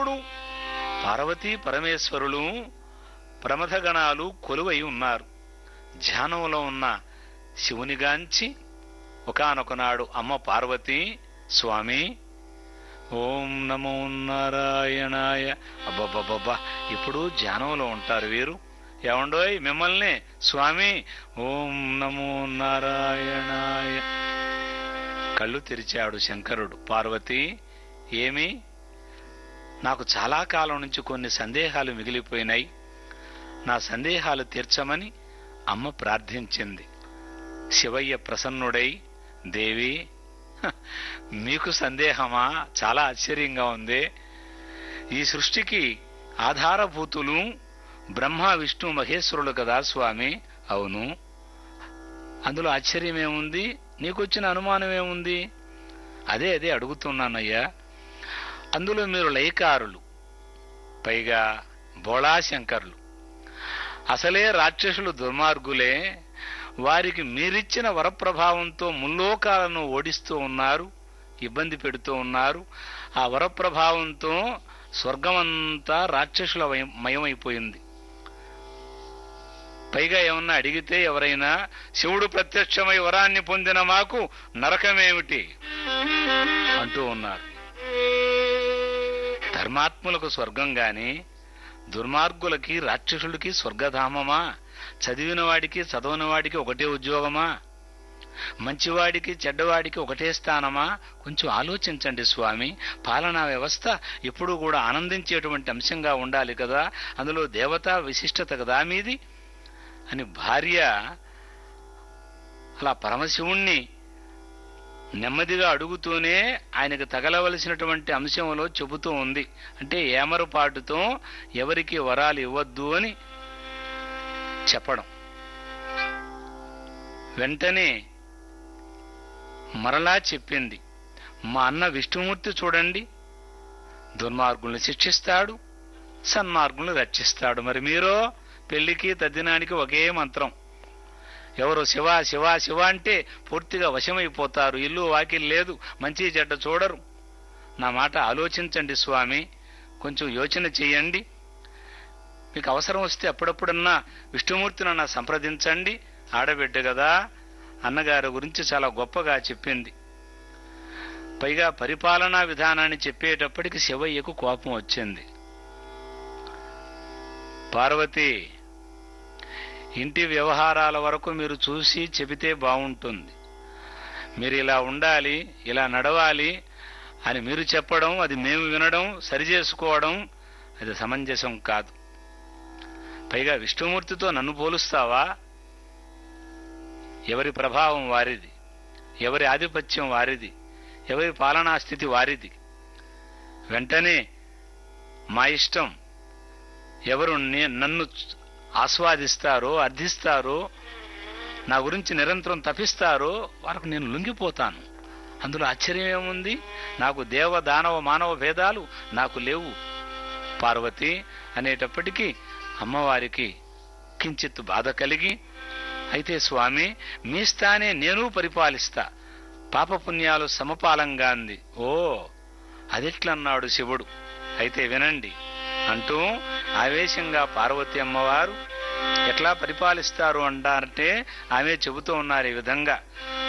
పార్వతీ పరమేశ్వరులు ప్రమథగణాలు కొలువై ఉన్నారు. ధ్యానంలో ఉన్న శివునిగాంచి ఒకానొకనాడు అమ్మ పార్వతి, స్వామి ఓం నమో నారాయణాయ, అబ్బబ్బబ్బబ్బా ఇప్పుడు ధ్యానంలో ఉంటారు వీరు, ఏమండోయ్ మిమ్మల్ని స్వామి ఓం నమో నారాయణాయ. కళ్ళు తెరిచాడు శంకరుడు. పార్వతి, ఏమి? నాకు చాలా కాలం నుంచి కొన్ని సందేహాలు మిగిలిపోయినాయి, నా సందేహాలు తీర్చమని అమ్మ ప్రార్థించింది. శివయ్య ప్రసన్నుడై, దేవి మీకు సందేహమా? చాలా ఆశ్చర్యంగా ఉంది. ఈ సృష్టికి ఆధారభూతులు బ్రహ్మ విష్ణు మహేశ్వరులు కదా స్వామి. అవును, అందులో ఆశ్చర్యమేముంది? నీకొచ్చిన అనుమానమేముంది? అదే అడుగుతున్నానయ్యా. అందులో మీరు లయకారులు, పైగా బోళాశంకర్లు, అసలే రాక్షసులు దుర్మార్గులే. వారికి మీరిచ్చిన వరప్రభావంతో ముల్లోకాలను ఓడిస్తూ ఉన్నారు, ఇబ్బంది పెడుతూ ఉన్నారు. ఆ వరప్రభావంతో స్వర్గమంతా రాక్షసుల మయమైపోయింది. పైగా ఏమన్నా అడిగితే ఎవరైనా శివుడు ప్రత్యక్షమై వరాన్ని పొందిన మాకు నరకమేమిటి అంటూ ఉన్నారు. ధర్మాత్ములకు స్వర్గం గాని దుర్మార్గులకి రాక్షసులకి స్వర్గధామమా? చదివిన వాడికి చదవని వాడికి ఒకటే ఉద్యోగమా? మంచివాడికి చెడ్డవాడికి ఒకటే స్థానమా? కొంచెం ఆలోచించండి స్వామి. పాలనా వ్యవస్థ ఎప్పుడూ కూడా ఆనందించేటువంటి అంశంగా ఉండాలి కదా, అందులో దేవతా విశిష్టత కదా మీది అని భార్య అలా పరమశివుణ్ణి నెమ్మదిగా అడుగుతూనే ఆయనకు తగలవలసినటువంటి అంశంలో చెబుతూ ఉంది. అంటే ఏమరపాటుతో ఎవరికి వరాలు ఇవ్వద్దు అని చెప్పడం. వెంటనే మరలా చెప్పింది, మా అన్న విష్ణుమూర్తి చూడండి, దుర్మార్గుల్ని శిక్షిస్తాడు, సన్మార్గుల్ని రక్షిస్తాడు. మరి మీరో పెళ్లికి తద్దినానికి ఒకే మంత్రం. ఎవరు శివ శివ శివ అంటే పూర్తిగా వశమైపోతారు. ఇల్లు వాకిల్ లేదు, మంచి చెడ్డ చూడరు. నా మాట ఆలోచించండి స్వామి, కొంచెం యోచన చెయ్యండి. మీకు అవసరం వస్తే అప్పుడప్పుడన్నా విష్ణుమూర్తినన్నా సంప్రదించండి. ఆడబిడ్డ కదా, అన్నగారి గురించి చాలా గొప్పగా చెప్పింది. పైగా పరిపాలనా విధానాన్ని చెప్పేటప్పటికి శివయ్యకు కోపం వచ్చింది. పార్వతి, ఇంటి వ్యవహారాల వరకు మీరు చూసి చెబితే బాగుంటుంది. మీరు ఇలా ఉండాలి, ఇలా నడవాలి అని మీరు చెప్పడం, అది మేము వినడం, సరిచేసుకోవడం అది సమంజసం కాదు. పైగా విష్ణుమూర్తితో నన్ను పోలుస్తావా? ఎవరి ప్రభావం వారిది, ఎవరి ఆధిపత్యం వారిది, ఎవరి పాలనా స్థితి వారిది. వెంటనే మా ఇష్టం, ఎవరు నన్ను ఆస్వాదిస్తారో అర్థిస్తారో, నా గురించి నిరంతరం తపిస్తారో వారికి నేను లొంగిపోతాను. అందులో ఆశ్చర్యం ఏముంది? నాకు దేవ దానవ మానవ భేదాలు నాకు లేవు పార్వతి అనేటప్పటికీ అమ్మవారికి కించిత్ బాధ కలిగి, అయితే స్వామి మీ స్థానే నేను పరిపాలిస్తా, పాపపుణ్యాలు సమపాలంగా అంది. ఓ అదెట్లన్నాడు శివుడు? అయితే వినండి అంటూ ఆవేశంగా పార్వతి అమ్మవారు ఎట్లా పరిపాలిస్తారు అంటారంటే ఆమె చెబుతూ ఉన్నారు ఈ విధంగా.